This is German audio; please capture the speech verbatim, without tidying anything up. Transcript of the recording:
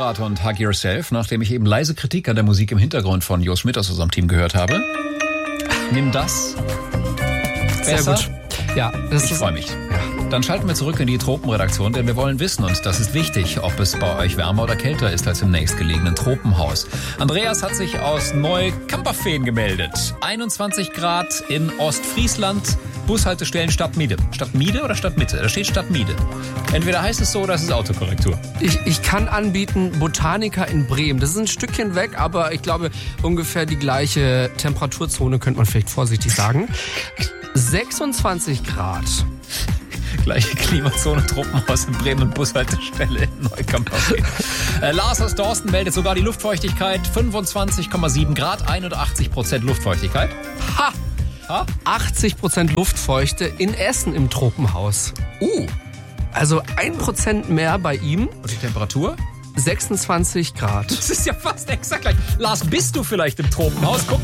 Grad und Hug Yourself, nachdem ich eben leise Kritik an der Musik im Hintergrund von Jo Schmidt aus unserem Team gehört habe. Nimm das. Sehr Besser? gut. Ja, das Ich ist freue mich. Dann schalten wir zurück in die Tropenredaktion, denn wir wollen wissen, und das ist wichtig, ob es bei euch wärmer oder kälter ist als im nächstgelegenen Tropenhaus. Andreas hat sich aus Neu-Kamperfehn gemeldet. einundzwanzig Grad in Ostfriesland, Bushaltestellen Stadtmiede. Stadtmiede oder Stadtmitte? Da steht Stadtmiede. Entweder heißt es so oder es ist Autokorrektur. Ich, ich kann anbieten Botanica in Bremen. Das ist ein Stückchen weg, aber ich glaube ungefähr die gleiche Temperaturzone, könnte man vielleicht vorsichtig sagen. sechsundzwanzig Grad. Gleiche Klimazone, Tropenhaus in Bremen und Bushaltestelle in Neukamperfehn. äh, Lars aus Dorsten meldet sogar die Luftfeuchtigkeit. fünfundzwanzig Komma sieben Grad, einundachtzig Prozent Luftfeuchtigkeit. Ha! Ha? achtzig Prozent Luftfeuchte in Essen im Tropenhaus. Uh, Also ein Prozent mehr bei ihm. und die Temperatur? sechsundzwanzig Grad. Das ist ja fast exakt gleich. Lars, bist du vielleicht im Tropenhaus? Guck